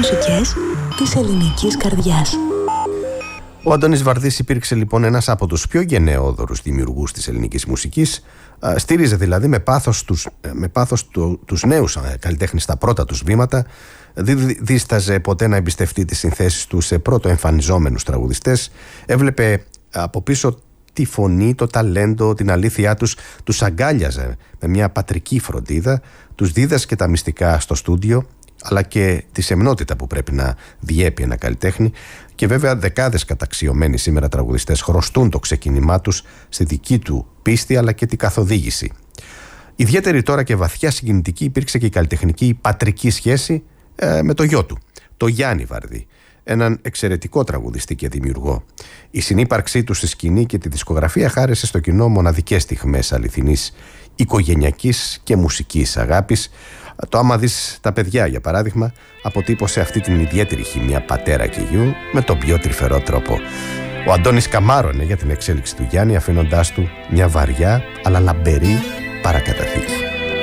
μουσικές της ελληνικής καρδιάς. Ο Αντώνης Βαρδής υπήρξε λοιπόν ένας από τους πιο γενναιόδωρους δημιουργούς της ελληνικής μουσικής. Στήριζε δηλαδή με πάθος τους νέους καλλιτέχνες στα πρώτα τους βήματα. Δεν δίσταζε ποτέ να εμπιστευτεί τις συνθέσεις του σε πρώτο εμφανιζόμενους τραγουδιστές. Έβλεπε από πίσω τη φωνή, το ταλέντο, την αλήθειά τους. Τους αγκάλιαζε με μια πατρική φροντίδα. Τους δίδασκε τα μυστικά στο στούντιο, αλλά και τη σεμνότητα που πρέπει να διέπει ένα καλλιτέχνη. Και βέβαια δεκάδες καταξιωμένοι σήμερα τραγουδιστές χρωστούν το ξεκίνημά τους στη δική του πίστη αλλά και την καθοδήγηση. Ιδιαίτερη τώρα και βαθιά συγκινητική υπήρξε και η καλλιτεχνική πατρική σχέση με το γιο του, το Γιάννη Βαρδή, έναν εξαιρετικό τραγουδιστή και δημιουργό. Η συνύπαρξή του στη σκηνή και τη δισκογραφία χάρισε στο κοινό μοναδικές στιγμές αληθινής οικογενειακής και μουσικής αγάπης. Το άμα δεις τα παιδιά, για παράδειγμα, αποτύπωσε αυτή την ιδιαίτερη χημεία πατέρα και γιου με τον πιο τρυφερό τρόπο. Ο Αντώνης καμάρωνε για την εξέλιξη του Γιάννη, αφήνοντάς του μια βαριά αλλά λαμπερή παρακαταθήκη.